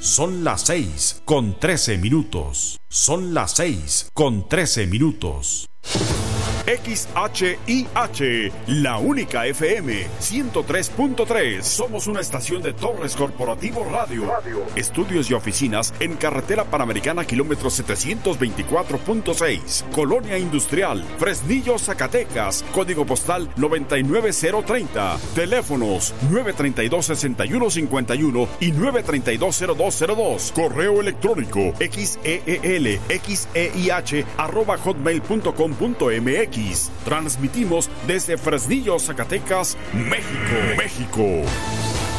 Son las 6:13. Son las 6:13. XHIH, la única FM 103.3. Somos una estación de Torres Corporativo Radio. Estudios y oficinas en Carretera Panamericana, kilómetro 724.6. Colonia Industrial, Fresnillo, Zacatecas. Código postal 99030. Teléfonos 932-6151 y 932-0202. Correo electrónico xeelxeih@hotmail.com.mx. Transmitimos desde Fresnillo, Zacatecas, México.